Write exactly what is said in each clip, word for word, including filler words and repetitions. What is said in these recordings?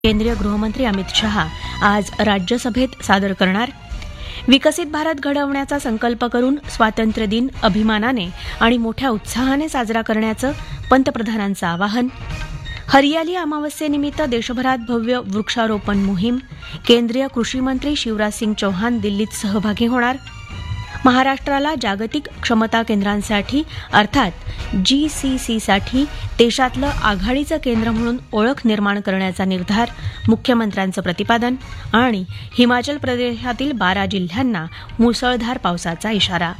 केंद्रीय गृहमंत्री अमित शहा आज राज्यसभेत सादर करणार. विकसित भारत घडवण्याचा संकल्प करून स्वातंत्र्य दिन अभिमानाने आणि मोठ्या उत्साहाने साजरा करण्याचं पंतप्रधानांचं आवाहन. हरियाली अमावस्येनिमित्त देशभरात भव्य वृक्षारोपण मोहीम. केंद्रीय कृषी मंत्री शिवराज सिंग चौहान दिल्लीत सहभागी होणार. महाराष्ट्राला जागतिक क्षमता केंद्रांसाठी अर्थात जी सी सीसाठी देशातलं आघाडीचं केंद्र म्हणून ओळख निर्माण करण्याचा निर्धार. मुख्यमंत्र्यांचं प्रतिपादन. आणि हिमाचल प्रदेशातील बारा जिल्ह्यांना मुसळधार पावसाचा इशारा.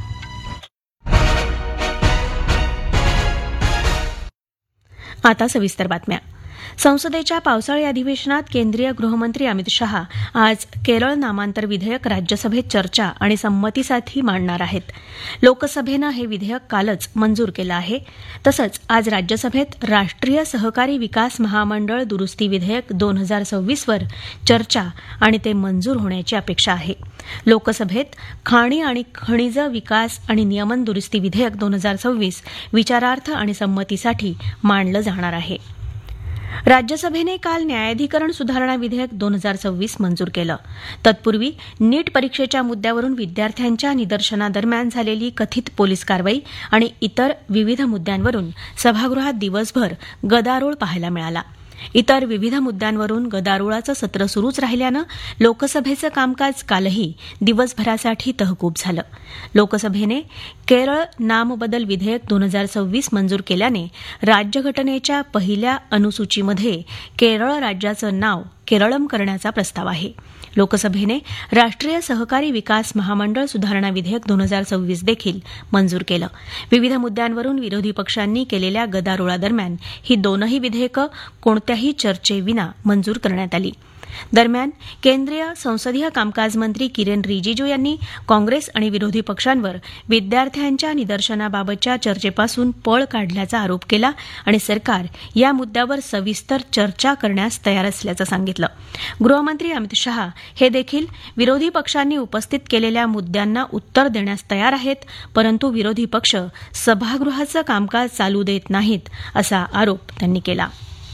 आता सविस्तर बातम्या. संसदेच्या पावसाळी अधिवेशनात केंद्रीय गृहमंत्री अमित शहा आज केरळ नामांतर विधेयक राज्यसभेत चर्चा आणि संमतीसाठी मांडणार आहेत. लोकसभेनं हे विधेयक कालच मंजूर केलं आहे. तसंच आज राज्यसभेत राष्ट्रीय सहकारी विकास महामंडळ दुरुस्ती विधेयक दोन हजार सव्वीस वर चर्चा आणि ते मंजूर होण्याची अपेक्षा आहे. लोकसभेत खाणी आणि खनिज विकास आणि नियमन दुरुस्ती विधेयक दोन हजार सव्वीस विचारार्थ आणि संमतीसाठी मांडलं जाणार आहे. राज्यसभेने काल न्यायाधिकरण सुधारणा विधेयक दोन हजार सव्वीस मंजूर केलं. तत्पूर्वी नीट परीक्षेच्या मुद्द्यावरून विद्यार्थ्यांच्या निदर्शनादरम्यान झालेली कथित पोलीस कारवाई आणि इतर विविध मुद्द्यांवरून सभागृहात दिवसभर गदारोळ पाहायला मिळाला. इतर विविध मुद्द्यांवरून गदारोळाचं सत्र सुरूच राहिल्यानं लोकसभेचं कामकाज कालही दिवसभरासाठी तहकूब झालं. लोकसभेने केरळ नामबदल विधेयक दोन हजार सव्वीस मंजूर केल्याने राज्यघटनेच्या पहिल्या अनुसूचीमध्ये केरळ राज्याचं नाव केरळम करण्याचा प्रस्ताव आहे. लोकसभेने राष्ट्रीय सहकारी विकास महामंडळ सुधारणा विधेयक दोन हजार सव्वीस देखील मंजूर केलं. विविध मुद्द्यांवरून विरोधी पक्षांनी केलेल्या गदारोळादरम्यान ही दोनही विधेयकं कोणत्याही चर्चेविना मंजूर करण्यात आली. दरम्यान केंद्रीय संसदीय कामकाज मंत्री किरेन रिजिजू यांनी काँग्रेस आणि विरोधी पक्षांवर विद्यार्थ्यांच्या निदर्शनाबाबतच्या चर्चेपासून पळ काढल्याचा आरोप केला आणि सरकार या मुद्द्यावर सविस्तर चर्चा करण्यास तयार असल्याचं सांगितलं. गृहमंत्री अमित शहा हे देखील विरोधी पक्षांनी उपस्थित केलेल्या मुद्द्यांना उत्तर देण्यास तयार आहेत, परंतु विरोधी पक्ष सभागृहाचं कामकाज चालू देत नाहीत असा आरोप त्यांनी केला.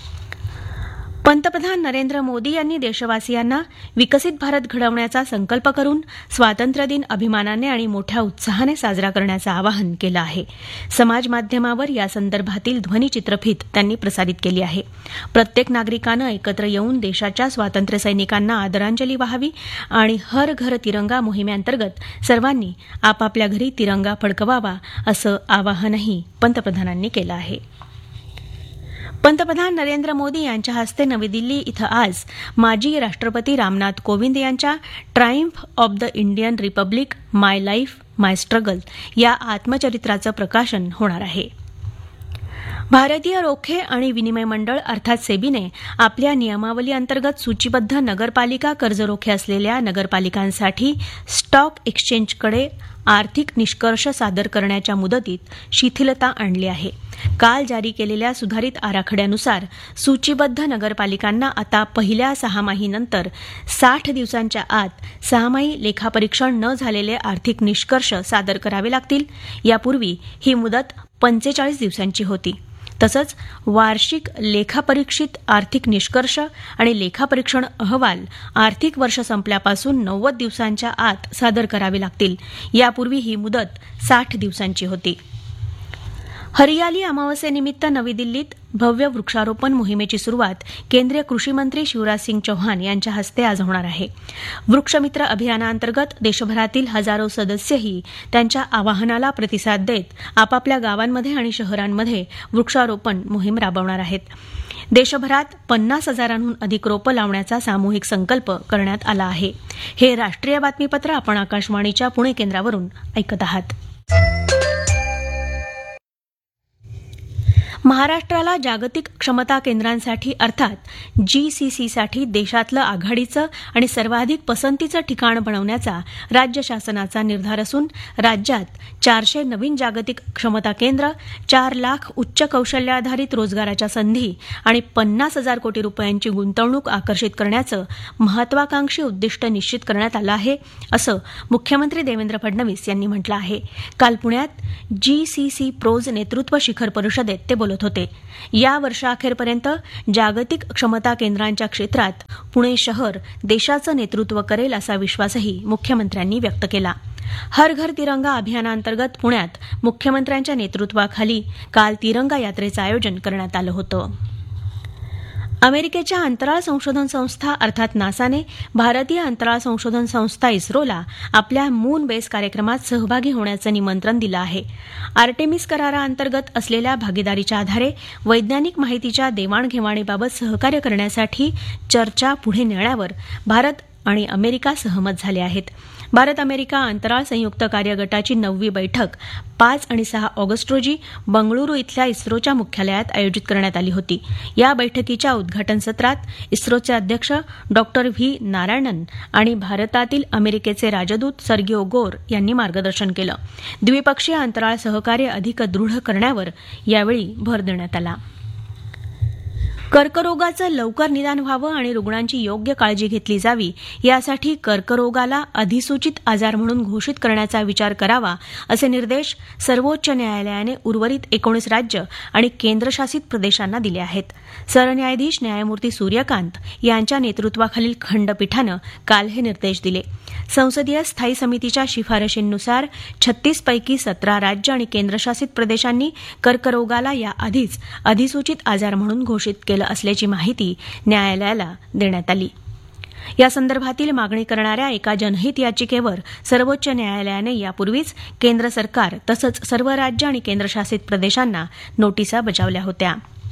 पंतप्रधान नरेंद्र मोदी यांनी देशवासियांना विकसित भारत घडवण्याचा संकल्प करून स्वातंत्र्य दिन अभिमानाने आणि मोठ्या उत्साहाने साजरा करण्याचं आवाहन केलं आहे. समाज माध्यमावर यासंदर्भातील ध्वनिचित्रफीत त्यांनी प्रसारित केली आहे. प्रत्येक नागरिकानं एकत्र येऊन देशाच्या स्वातंत्र्य सैनिकांना आदरांजली वाहावी आणि हर घर तिरंगा मोहिमेअंतर्गत सर्वांनी आपापल्या घरी तिरंगा फडकवावा असं आवाहनही पंतप्रधानांनी केलं आहे. पंतप्रधान नरेंद्र मोदी यांच्या हस्ते नवी दिल्ली इथं आज माजी राष्ट्रपती रामनाथ कोविंद यांच्या Triumph of the Indian Republic my life my struggle या आत्मचरित्राचं प्रकाशन होणार आहे. भारतीय रोखे आणि विनिमय मंडळ अर्थात सेबीने आपल्या नियमावली अंतर्गत सूचीबद्ध नगरपालिका कर्जरोखे असलेल्या नगरपालिकांसाठी स्टॉक एक्सचेंजकडे आर्थिक निष्कर्ष सादर करण्याच्या मुदतीत शिथिलता आणली आहे. काल जारी केलेल्या सुधारित आराखड्यानुसार सूचीबद्ध नगरपालिकांना आता पहिल्या सहामाहीनंतर साठ दिवसांच्या आत सहामाही लेखापरीक्षण न झालेले आर्थिक निष्कर्ष सादर करावे लागतील. यापूर्वी ही मुदत पंचेचाळीस दिवसांची होती. तसंच वार्षिक लेखापरीक्षित आर्थिक निष्कर्ष आणि लेखापरीक्षण अहवाल आर्थिक वर्ष संपल्यापासून नव्वद दिवसांच्या आत सादर करावे लागतील. यापूर्वी ही मुदत साठ दिवसांची होती. हरियाली अमावस्येनिमित्त नवी दिल्लीत भव्य वृक्षारोपण मोहिमेची सुरुवात केंद्रीय कृषी मंत्री शिवराज सिंग चौहान यांच्या हस्ते आज होणार आहे. वृक्षमित्र अभियानाअंतर्गत देशभरातील हजारो सदस्यही त्यांच्या आवाहनाला प्रतिसाद देत आपापल्या गावांमध्ये आणि शहरांमध्ये वृक्षारोपण मोहीम राबवणार आहेत. देशभरात पन्नास हजारांहून अधिक रोपं लावण्याचा सामूहिक संकल्प करण्यात आला आहे. हे राष्ट्रीय बातमीपत्र आपण आकाशवाणीच्या पुणे केंद्रावरून ऐकत आहात. महाराष्ट्राला जागतिक क्षमता केंद्रांसाठी अर्थात जी सी सीसाठी देशातलं आघाडीचं आणि सर्वाधिक पसंतीचं ठिकाण बनवण्याचा राज्य शासनाचा निर्धार असून राज्यात चारशे नवीन जागतिक क्षमता केंद्र, चार लाख उच्च कौशल्याधारित रोजगाराच्या संधी आणि पन्नास हजार कोटी रुपयांची गुंतवणूक आकर्षित करण्याचं महत्वाकांक्षी उद्दिष्ट निश्चित करण्यात आलं आहे, असं मुख्यमंत्री देवेंद्र फडणवीस यांनी म्हटलं आहे. काल पुण्यात जी सी सी प्रोज नेतृत्व शिखर परिषदेत ते बोलत बोलत होते. या वर्षाअखेरपर्यंत जागतिक क्षमता केंद्रांच्या क्षेत्रात पुणे शहर देशाचं नेतृत्व करेल असा विश्वासही मुख्यमंत्र्यांनी व्यक्त केला. हर घर तिरंगा अभियानांतर्गत पुण्यात मुख्यमंत्र्यांच्या नेतृत्वाखाली काल तिरंगा यात्रेचं आयोजन करण्यात आलं होतं. अमेरिकेच्या अंतराळ संशोधन संस्था अर्थात नासाने भारतीय अंतराळ संशोधन संस्था इस्रोला आपल्या मून बेस कार्यक्रमात सहभागी होण्याचं निमंत्रण दिलं आहे. आर्टेमिस कराराअंतर्गत असलेल्या भागीदारीच्या आधारे वैज्ञानिक माहितीच्या देवाणघेवाणीबाबत सहकार्य करण्यासाठी चर्चा पुढे नेण्यावर भारत आणि अमेरिका सहमत झाले आहेत. भारत अमेरिका अंतराळ संयुक्त कार्यगटाची नववी बैठक पाच आणि सहा ऑगस्ट रोजी बंगळुरू इथल्या इस्रोच्या मुख्यालयात आयोजित करण्यात आली होती. या बैठकीच्या उद्घाटन सत्रात इस्रोचे अध्यक्ष डॉक्टर व्ही नारायणन आणि भारतातील अमेरिकेचे राजदूत सर्गिओ गोर यांनी मार्गदर्शन केलं. द्विपक्षीय अंतराळ सहकार्य अधिक दृढ करण्यावर यावेळी भर देण्यात आला. कर्करोगाचं लवकर निदान व्हावं आणि रुग्णांची योग्य काळजी घेतली जावी यासाठी कर्करोगाला अधिसूचित आजार म्हणून घोषित करण्याचा विचार करावा असे निर्देश सर्वोच्च न्यायालयाने उर्वरित एकोणीस राज्य आणि केंद्रशासित प्रदेशांना दिले आहेत. सरन्यायाधीश न्यायमूर्ती सूर्यकांत यांच्या नेतृत्वाखालील खंडपीठानं काल हे निर्देश दिले. संसदीय स्थायी समितीच्या शिफारशींनुसार छत्तीस पैकी सतरा राज्य आणि केंद्रशासित प्रदेशांनी कर्करोगाला याआधीच अधिसूचित आजार म्हणून घोषित केलं असल्याची माहिती न्यायालयाला देण्यात आली. या संदर्भातील मागणी करणाऱ्या एका जनहित याचिकेवर सर्वोच्च न्यायालयाने यापूर्वीच केंद्र सरकार तसंच सर्व राज्य आणि केंद्रशासित प्रदेशांना नोटिसा बजावल्या होत्या.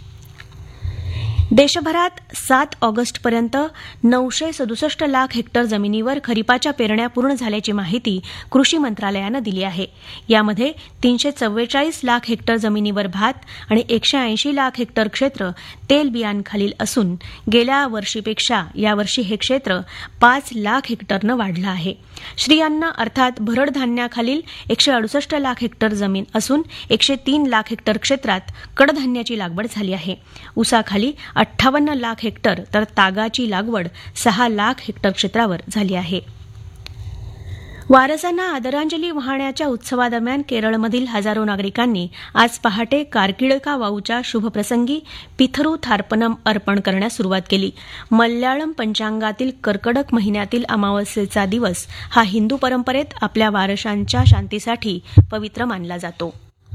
देशभरात सात ऑगस्टपर्यंत नऊशे सदुसष्ट लाख हेक्टर जमिनीवर खरीपाच्या पेरण्या पूर्ण झाल्याची माहिती कृषी मंत्रालयानं दिली आहे. यामध्ये तीनशे चव्वेचाळीस लाख हेक्टर जमिनीवर भात आणि एकशे ऐंशी लाख हेक्टर क्षेत्र तेलबियांखालील असून गेल्या वर्षीपेक्षा यावर्षी हे क्षेत्र पाच लाख हेक्टरनं वाढलं आहे. श्रीअन्न अर्थात भरड धान्याखालील एकशे अडुसष्ट लाख हेक्टर जमीन असून एकशे तीन लाख हेक्टर क्षेत्रात कडधान्याची लागवड झाली आहे. ऊसाखाली अठ्ठावन्न लाख हेक्टर तर तागाची लागवड सहा लाख हेक्टर क्षेत्रावर झाली आहे. वारसांना आदरांजली वाहण्याच्या उत्सवादरम्यान केरळमधील हजारो नागरिकांनी आज पहाटे कार्किळका वाऊच्या शुभप्रसंगी पिथरू थार्पणम अर्पण करण्यास सुरुवात केली. मल्याळम पंचांगातील कर्कटक महिन्यातील अमावस्येचा दिवस हा हिंदू परंपरेत आपल्या वारसांच्या शांतीसाठी पवित्र मानला जातो.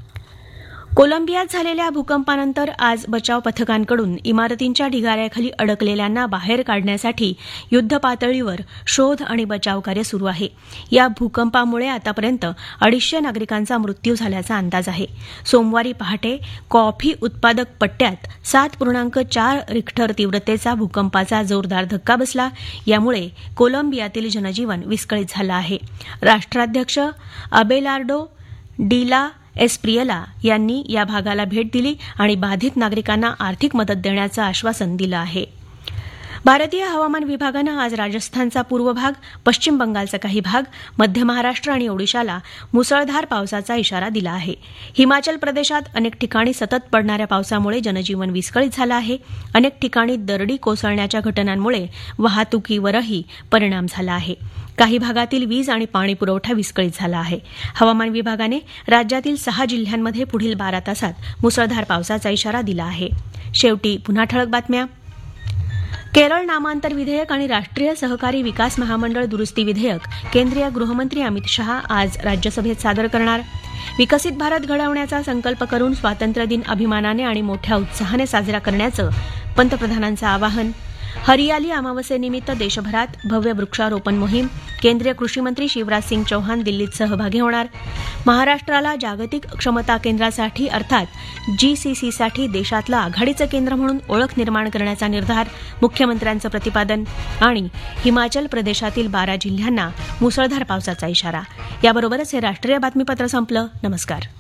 कोलंबियात झालेल्या भूकंपानंतर आज बचाव पथकांकडून इमारतींच्या ढिगाऱ्याखाली अडकलेल्यांना बाहेर काढण्यासाठी युद्धपातळीवर शोध आणि बचाव कार्य सुरू आहे. या भूकंपामुळे आतापर्यंत अडीचशे नागरिकांचा मृत्यू झाल्याचा अंदाज आहे. सोमवारी पहाटे कॉफी उत्पादक पट्ट्यात सात पूर्णांक चार रिक्टर तीव्रतेचा भूकंपाचा जोरदार धक्का बसला. यामुळे कोलंबियातील जनजीवन विस्कळीत झालं आहे. राष्ट्राध्यक्ष अबेलार्डो डिला एस्प्रियला यांनी या भागाला भेट दिली आणि बाधित नागरिकांना आर्थिक मदत देण्याचं आश्वासन दिलं आहे. भारतीय हवामान विभागानं आज राजस्थानचा पूर्व भाग, पश्चिम बंगालचा काही भाग, मध्य महाराष्ट्र आणि ओडिशाला मुसळधार पावसाचा इशारा दिला आहे. हिमाचल प्रदेशात अनेक ठिकाणी सतत पडणाऱ्या पावसामुळे जनजीवन विस्कळीत झालं आहे. अनेक ठिकाणी दरडी कोसळण्याच्या घटनांमुळे वाहतुकीवरही परिणाम झाला आहे. काही भागातील वीज आणि पाणी पुरवठा विस्कळीत झाला आहे. हवामान विभागाने राज्यातील सहा जिल्ह्यांमध्ये पुढील बारा तासात मुसळधार पावसाचा इशारा दिला आहे. शेवटी पुन्हा ठळक बातम्या. केरळ नामांतर विधेयक आणि राष्ट्रीय सहकारी विकास महामंडळ दुरुस्ती विधेयक केंद्रीय गृहमंत्री अमित शहा आज राज्यसभेत सादर करणार. विकसित भारत घडवण्याचा संकल्प करून स्वातंत्र्यदिन अभिमानाने आणि मोठ्या उत्साहाने साजरा करण्याचं पंतप्रधानांचं आवाहन. हरियाली अमावस्येनिमित्त देशभरात भव्य वृक्षारोपण मोहीम. केंद्रीय कृषी मंत्री शिवराज सिंग चौहान दिल्लीत सहभागी होणार. महाराष्ट्राला जागतिक क्षमता केंद्रासाठी अर्थात जीसीसीसाठी देशातलं आघाडीचं केंद्र म्हणून ओळख निर्माण करण्याचा निर्धार, मुख्यमंत्र्यांचं प्रतिपादन. आणि हिमाचल प्रदेशातील बारा जिल्ह्यांना मुसळधार पावसाचा इशारा. याबरोबरच हे राष्ट्रीय बातमीपत्र संपलं. नमस्कार.